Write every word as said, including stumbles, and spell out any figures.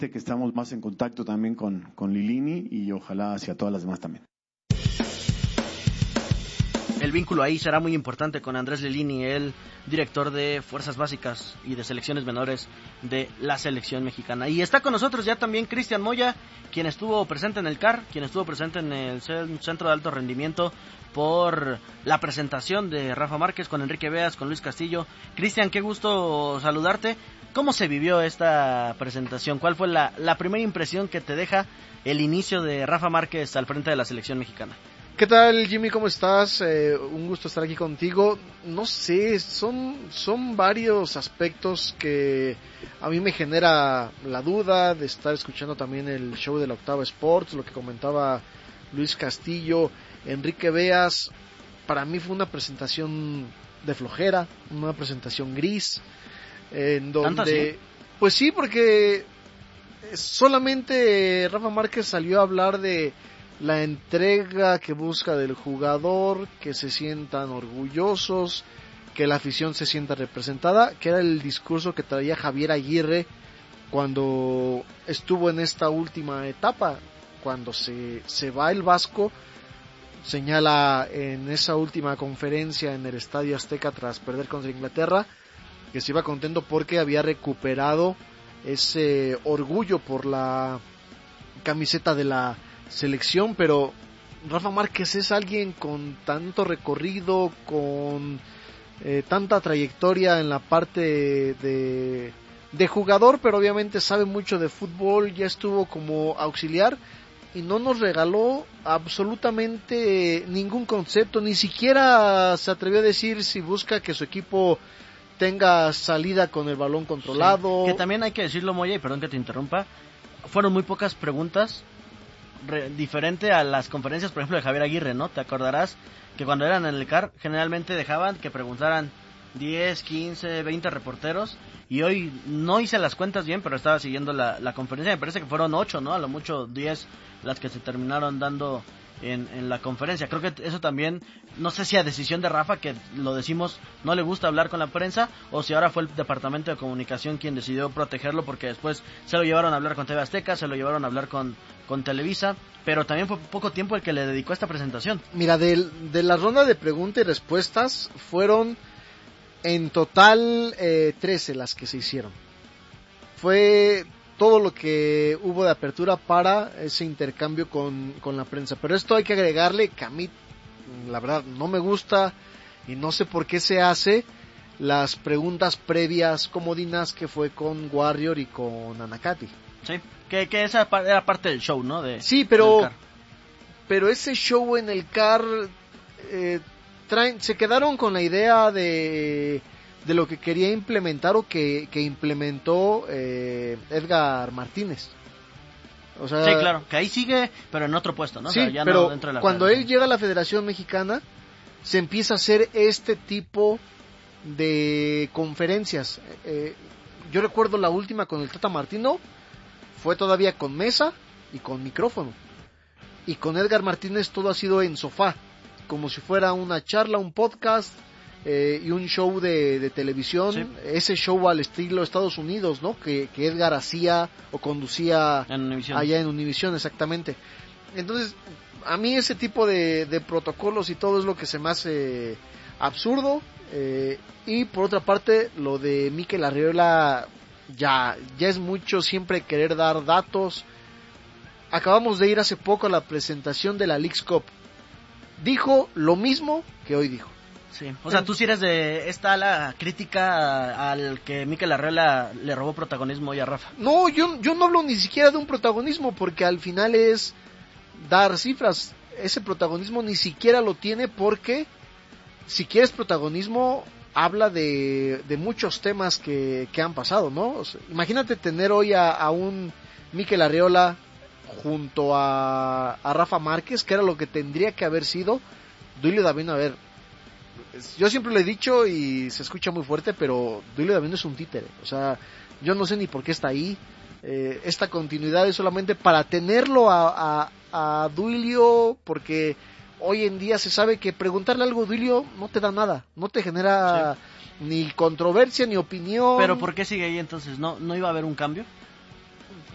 que estamos más en contacto también con, con Lilini y ojalá hacia todas las demás también. El vínculo ahí será muy importante con Andrés Lilini, el director de Fuerzas Básicas y de Selecciones Menores de la selección mexicana. Y está con nosotros ya también Cristian Moya, quien estuvo presente en el C A R, quien estuvo presente en el Centro de Alto Rendimiento por la presentación de Rafa Márquez con Enrique Beas, con Luis Castillo. Cristian, qué gusto saludarte. ¿Cómo se vivió esta presentación? ¿Cuál fue la, la primera impresión que te deja el inicio de Rafa Márquez al frente de la selección mexicana? ¿Qué tal, Jimmy? ¿Cómo estás? Eh, un gusto estar aquí contigo. No sé, son, son varios aspectos que a mí me genera la duda de estar escuchando también el show de la Octava Sports, lo que comentaba Luis Castillo, Enrique Beas. Para mí fue una presentación de flojera, una presentación gris, en donde... Pues sí, porque solamente Rafa Márquez salió a hablar de la entrega que busca del jugador, que se sientan orgullosos, que la afición se sienta representada, que era el discurso que traía Javier Aguirre cuando estuvo en esta última etapa, cuando se, se va el Vasco. Señala en esa última conferencia en el Estadio Azteca tras perder contra Inglaterra que se iba contento porque había recuperado ese orgullo por la camiseta de la selección, pero Rafa Márquez es alguien con tanto recorrido, con eh, tanta trayectoria en la parte de, de jugador, pero obviamente sabe mucho de fútbol, ya estuvo como auxiliar y no nos regaló absolutamente ningún concepto, ni siquiera se atrevió a decir si busca que su equipo tenga salida con el balón controlado. Sí, que también hay que decirlo, Moya, y perdón que te interrumpa, fueron muy pocas preguntas. Re, diferente a las conferencias, por ejemplo, de Javier Aguirre, ¿no? Te acordarás que cuando eran en el C A R generalmente dejaban que preguntaran diez, quince, veinte reporteros, y hoy no hice las cuentas bien, pero estaba siguiendo la, la conferencia, me parece que fueron ocho, ¿no? A lo mucho diez las que se terminaron dando en, en la conferencia. Creo que eso también, no sé si a decisión de Rafa, que lo decimos, no le gusta hablar con la prensa, o si ahora fue el departamento de comunicación quien decidió protegerlo, porque después se lo llevaron a hablar con T V Azteca, se lo llevaron a hablar con, con Televisa, pero también fue poco tiempo el que le dedicó a esta presentación. Mira, de, de la ronda de preguntas y respuestas fueron en total eh, trece las que se hicieron. Fue todo lo que hubo de apertura para ese intercambio con, con la prensa. Pero esto hay que agregarle que a mí, la verdad, no me gusta y no sé por qué se hace las preguntas previas comodinas que fue con Warrior y con Anacati. Sí, que, que esa era parte del show, ¿no? De, sí, pero, pero ese show en el C A R eh, traen, se quedaron con la idea de... de lo que quería implementar o que, que implementó eh, Edgar Martínez. O sea, sí, claro, que ahí sigue, pero en otro puesto, ¿no? Sí, o sea, ya pero no dentro de la cuando federación. él llega a la Federación Mexicana, se empieza a hacer este tipo de conferencias. Eh, yo recuerdo la última con el Tata Martino, fue todavía con mesa y con micrófono. Y con Edgar Martínez todo ha sido en sofá, como si fuera una charla, un podcast... Eh, y un show de, de televisión, sí. Ese show al estilo Estados Unidos, ¿no? Que, que Edgar hacía o conducía en Univision. Allá en Univision, exactamente. Entonces, a mí ese tipo de, de protocolos y todo es lo que se me hace absurdo. Eh, y por otra parte, lo de Mikel Arriola, ya, ya es mucho siempre querer dar datos. Acabamos de ir hace poco a la presentación de la Leagues Cup. Dijo lo mismo que hoy dijo. Sí, o sea, tú sí eres de esta ala crítica al que Mikel Arriola le robó protagonismo hoy a Rafa. No, yo, yo no hablo ni siquiera de un protagonismo, porque al final es dar cifras. Ese protagonismo ni siquiera lo tiene, porque si quieres protagonismo, habla de, de muchos temas que, que han pasado, ¿no? O sea, imagínate tener hoy a, a un Mikel Arriola junto a, a Rafa Márquez, que era lo que tendría que haber sido Duilio Davino. A ver, yo siempre lo he dicho y se escucha muy fuerte, pero Duilio Davino es un títere. O sea, yo no sé ni por qué está ahí. Eh, esta continuidad es solamente para tenerlo a, a, a Duilio, porque hoy en día se sabe que preguntarle algo a Duilio no te da nada, no te genera sí. ni controversia ni opinión. Pero ¿por qué sigue ahí entonces? ¿No, no iba a haber un cambio?